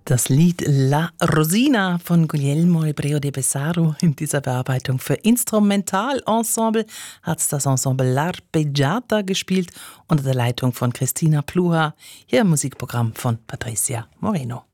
Das Lied La Rosina von Guglielmo Hebreo de Pesaro in dieser Bearbeitung für Instrumentalensemble hat das Ensemble L'Arpeggiata gespielt unter der Leitung von Christina Pluha, hier im Musikprogramm von Patricia Moreno.